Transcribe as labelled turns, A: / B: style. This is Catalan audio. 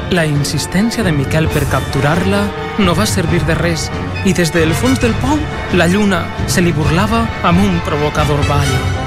A: La insistència de Miquel per capturar-la no va servir de res i des del fons del pou la lluna se li burlava amb un provocador ball.